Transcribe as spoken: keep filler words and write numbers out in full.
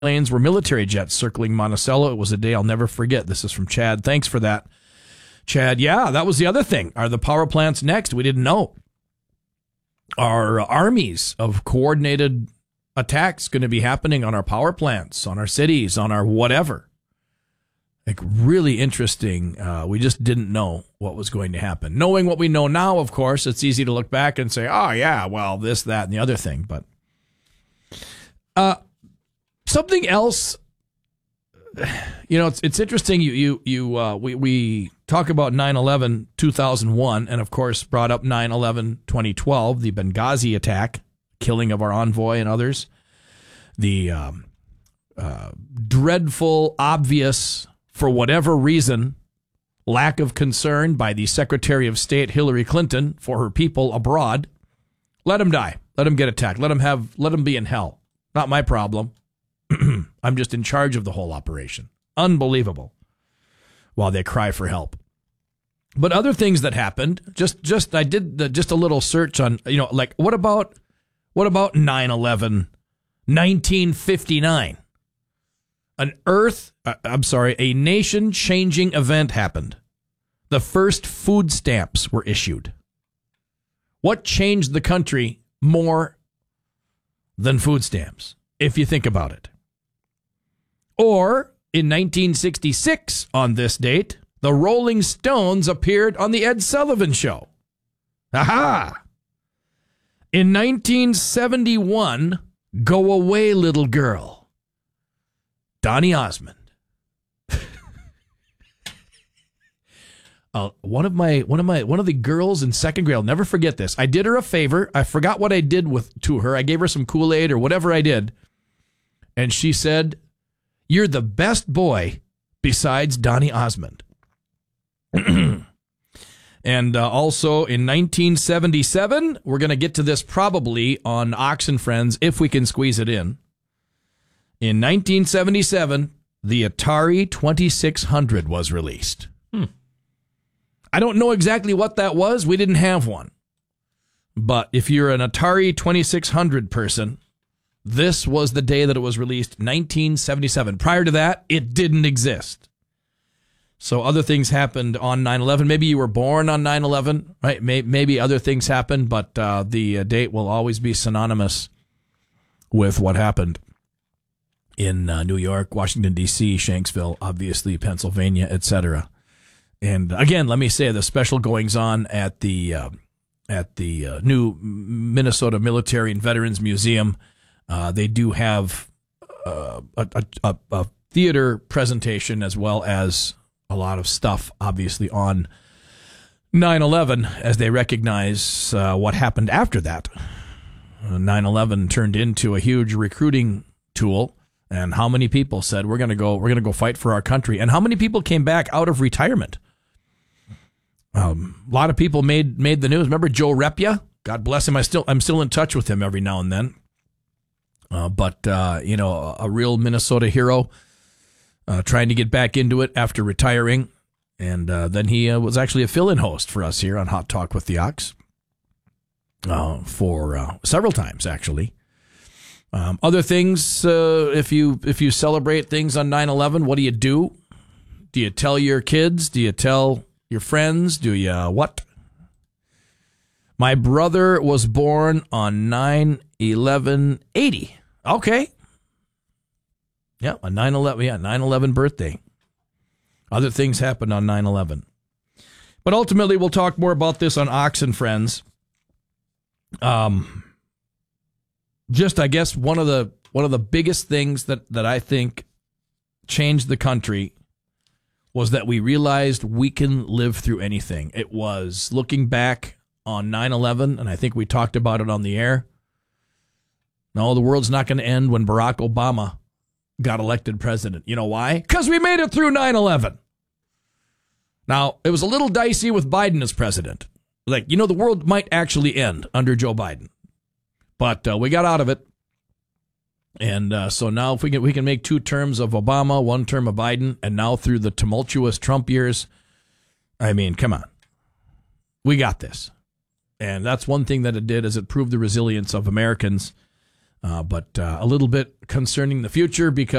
planes were military jets circling Monticello. It was a day I'll never forget. This is from Chad. Thanks for that, Chad. Yeah, that was the other thing. Are the power plants next? We didn't know. Are armies of coordinated attacks going to be happening on our power plants, on our cities, on our whatever? Like, really interesting. Uh, we just didn't know what was going to happen. Knowing what we know now, of course, it's easy to look back and say, oh, yeah, well, this, that, and the other thing. But uh, something else, you know, it's it's interesting. You you you uh, we we talk about nine eleven two thousand one, and of course brought up nine eleven twenty twelve, the Benghazi attack, killing of our envoy and others, the um, uh, dreadful, obvious, for whatever reason, lack of concern by the Secretary of State Hillary Clinton for her people abroad. Let them die. Let them get attacked. Let them have. Let them be in hell. Not my problem. I'm just in charge of the whole operation. Unbelievable. While they cry for help. But other things that happened, just just I did the, just a little search on, you know, like what about what about nine eleven nineteen fifty-nine? An earth, uh, I'm sorry, a nation-changing event happened. The first food stamps were issued. What changed the country more than food stamps, if you think about it? Or, in nineteen sixty-six, on this date, the Rolling Stones appeared on the Ed Sullivan Show. Aha! In nineteen seventy-one, Go Away, Little Girl, Donny Osmond. uh, one of my one of my one of the girls in second grade, I'll never forget this. I did her a favor. I forgot what I did with to her. I gave her some Kool-Aid or whatever I did. And she said, "You're the best boy besides Donny Osmond." And uh, also in nineteen seventy-seven, we're going to get to this probably on Ox and Friends if we can squeeze it in. In nineteen seventy-seven, the Atari twenty-six hundred was released. Hmm. I don't know exactly what that was. We didn't have one. But if you're an Atari twenty-six hundred person, this was the day that it was released, nineteen seventy-seven. Prior to that, it didn't exist. So other things happened on nine eleven. Maybe you were born on nine eleven, right? Maybe other things happened, but uh, the date will always be synonymous with what happened in uh, New York, Washington, D C, Shanksville, obviously Pennsylvania, et cetera. And again, let me say the special goings-on at the uh, at the uh, new Minnesota Military and Veterans Museum. Uh, they do have uh, a, a, a theater presentation as well as a lot of stuff, obviously, on nine eleven as they recognize uh, what happened after that. Uh, nine eleven turned into a huge recruiting tool, and how many people said we're going to go, we're going to go fight for our country, and how many people came back out of retirement? Um, a lot of people made made the news. Remember Joe Repia? God bless him. I still I'm still in touch with him every now and then. Uh, but uh, you know, a, a real Minnesota hero. Uh, trying to get back into it after retiring. And uh, then he uh, was actually a fill-in host for us here on Hot Talk with the Ox uh, for uh, several times, actually. Um, other things, uh, if you if you celebrate things on nine eleven, what do you do? Do you tell your kids? Do you tell your friends? Do you uh, what? My brother was born on nine eleven eighty. Okay. Yeah, a nine eleven, yeah, nine eleven birthday. Other things happened on nine eleven. But ultimately, we'll talk more about this on Ox and Friends. Um, just, I guess, one of the one of the biggest things that, that I think changed the country was that we realized we can live through anything. It was looking back on nine eleven, and I think we talked about it on the air. No, the world's not going to end when Barack Obama got elected president. You know why? Because we made it through nine eleven. Now, it was a little dicey with Biden as president. Like, you know, the world might actually end under Joe Biden. But uh, we got out of it. And uh, so now if we can we can make two terms of Obama, one term of Biden, and now through the tumultuous Trump years, I mean, come on. We got this. And that's one thing that it did is it proved the resilience of Americans Uh, but uh, a little bit concerning the future because